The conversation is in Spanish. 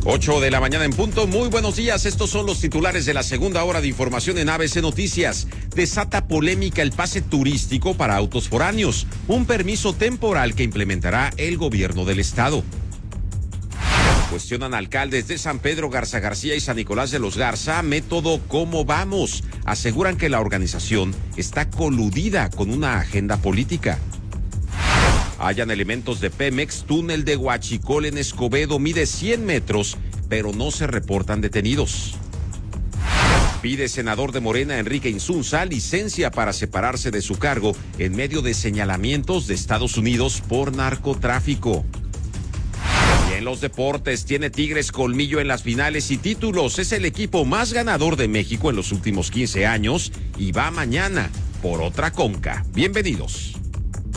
8 de la mañana en punto. Muy buenos días. Estos son los titulares de la segunda hora de información en ABC Noticias. Desata polémica el pase turístico para autos foráneos, un permiso temporal que implementará el gobierno del estado. Cuestionan alcaldes de San Pedro Garza García y San Nicolás de los Garza método ¿Cómo vamos? Aseguran que la organización está coludida con una agenda política. Hallan elementos de Pemex, túnel de Huachicol en Escobedo, mide 100 metros, pero no se reportan detenidos. Pide senador de Morena, Enrique Insunza, licencia para separarse de su cargo en medio de señalamientos de Estados Unidos por narcotráfico. Y en los deportes, tiene Tigres colmillo en las finales y títulos. Es el equipo más ganador de México en los últimos 15 años y va mañana por otra conca. Bienvenidos.